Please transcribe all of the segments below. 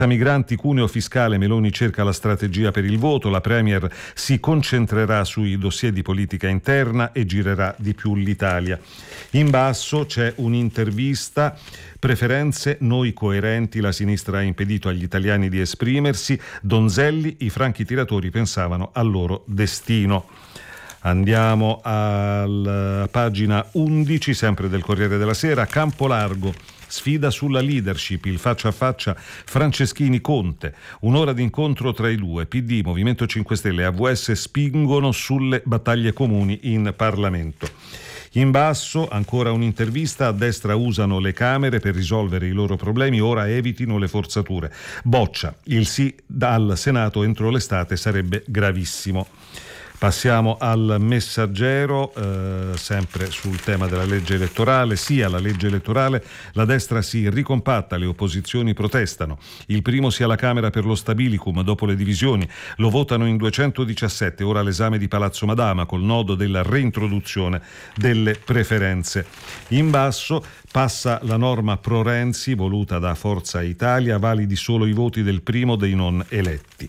Migranti, cuneo fiscale, Meloni cerca la strategia per il voto, la Premier si concentrerà sui dossier di politica interna e girerà di più l'Italia. In basso c'è un'intervista, preferenze, noi coerenti, la sinistra ha impedito agli italiani di esprimersi, Donzelli, i franchi tiratori pensavano al loro destino. Andiamo alla pagina 11, sempre del Corriere della Sera, Campo Largo. Sfida sulla leadership, il faccia a faccia Franceschini-Conte. Un'ora di incontro tra i due. PD, Movimento 5 Stelle e AVS spingono sulle battaglie comuni in Parlamento. In basso ancora un'intervista, a destra usano le Camere per risolvere i loro problemi, ora evitino le forzature. Boccia, il sì dal Senato entro l'estate sarebbe gravissimo. Passiamo al Messaggero, sempre sul tema della legge elettorale. Sì alla legge elettorale, la destra si ricompatta, le opposizioni protestano. Il primo sia la Camera per lo stabilicum, dopo le divisioni. Lo votano in 217, ora l'esame di Palazzo Madama col nodo della reintroduzione delle preferenze. In basso passa la norma Pro Renzi, voluta da Forza Italia, validi solo i voti del primo dei non eletti.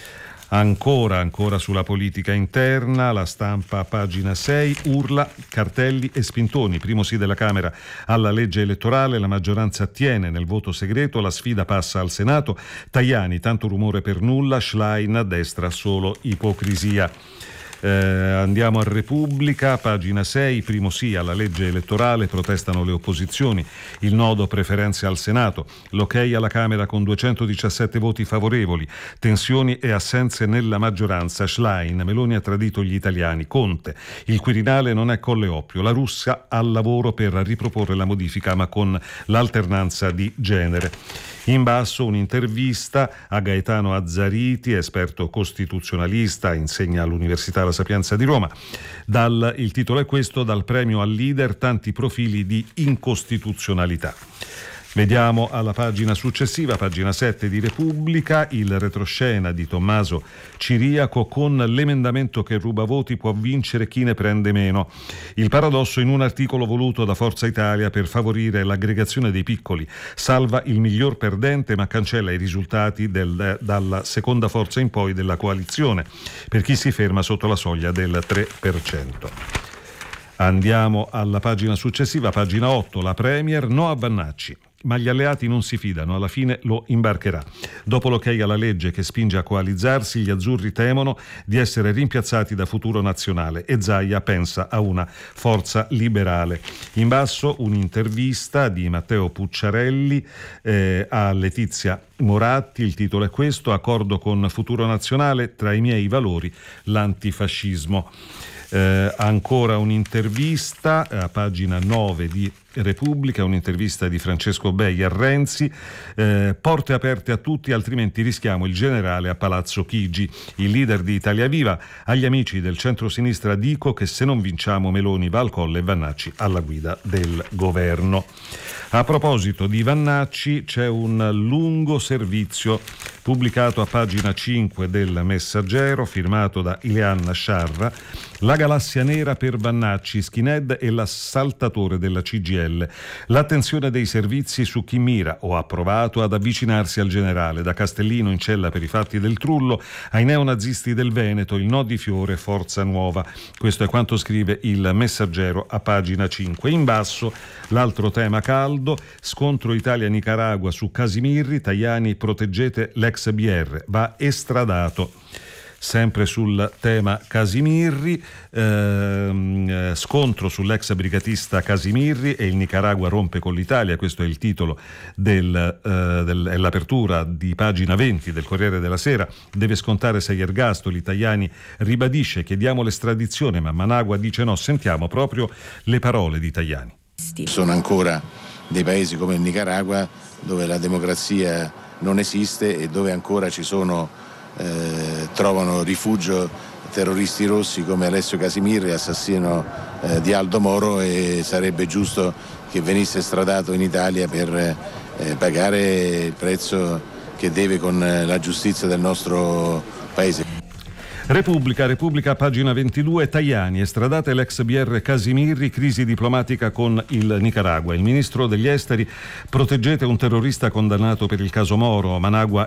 Ancora sulla politica interna, la Stampa, pagina 6, urla, cartelli e spintoni. Primo sì della Camera alla legge elettorale, la maggioranza attiene nel voto segreto, la sfida passa al Senato. Tajani, tanto rumore per nulla, Schlein a destra, solo ipocrisia. Andiamo a Repubblica, pagina 6, primo sì alla legge elettorale, protestano le opposizioni, il nodo preferenze al Senato, l'ok alla Camera con 217 voti favorevoli, tensioni e assenze nella maggioranza, Schlein, Meloni ha tradito gli italiani, Conte, il Quirinale non è Colle Oppio, la Russia al lavoro per riproporre la modifica ma con l'alternanza di genere. In basso un'intervista a Gaetano Azzariti, esperto costituzionalista, insegna all'Università La Sapienza di Roma. Il titolo è questo, dal premio al leader tanti profili di incostituzionalità. Vediamo alla pagina successiva, pagina 7 di Repubblica, il retroscena di Tommaso Ciriaco con l'emendamento che ruba voti può vincere chi ne prende meno. Il paradosso in un articolo voluto da Forza Italia per favorire l'aggregazione dei piccoli. Salva il miglior perdente ma cancella i risultati dalla seconda forza in poi della coalizione per chi si ferma sotto la soglia del 3%. Andiamo alla pagina successiva, pagina 8, la Premier, no a Vannacci. Ma gli alleati non si fidano, alla fine lo imbarcherà. Dopo l'ok alla legge che spinge a coalizzarsi, gli azzurri temono di essere rimpiazzati da Futuro Nazionale e Zaia pensa a una forza liberale. In basso un'intervista di Matteo Pucciarelli a Letizia Moratti, il titolo è questo, accordo con Futuro Nazionale, tra i miei valori l'antifascismo. Ancora un'intervista a pagina 9 di Repubblica, un'intervista di Francesco Bei a Renzi, porte aperte a tutti altrimenti rischiamo il generale a Palazzo Chigi. Il leader di Italia Viva, agli amici del centro-sinistra dico che se non vinciamo Meloni va al colle e Vannacci alla guida del governo. A proposito di Vannacci c'è un lungo servizio pubblicato a pagina 5 del Messaggero, firmato da Ileana Sciarra, la galassia nera per Vannacci, skinhead e l'assaltatore della CGIL. L'attenzione dei servizi su chi mira o ha provato ad avvicinarsi al generale, da Castellino in cella per i fatti del Trullo ai neonazisti del Veneto, il no di Fiore, Forza Nuova. Questo è quanto scrive il Messaggero a pagina 5. In basso l'altro tema caldo, scontro Italia-Nicaragua su Casimirri, Tajani proteggete l'ex BR, va estradato. Sempre sul tema Casimirri, scontro sull'ex brigatista Casimirri e il Nicaragua rompe con l'Italia, questo è il titolo dell'apertura di pagina 20 del Corriere della Sera, deve scontare 6 ergastoli, Tajani ribadisce chiediamo l'estradizione ma Managua dice no, sentiamo proprio le parole di Tajani. Sono ancora dei paesi come il Nicaragua dove la democrazia non esiste e dove ancora ci sono trovano rifugio terroristi rossi come Alessio Casimirri, assassino di Aldo Moro, e sarebbe giusto che venisse estradato in Italia per pagare il prezzo che deve con la giustizia del nostro paese. Repubblica, pagina 22, Tajani, estradate l'ex BR Casimirri, crisi diplomatica con il Nicaragua. Il ministro degli esteri, proteggete un terrorista condannato per il caso Moro, Managua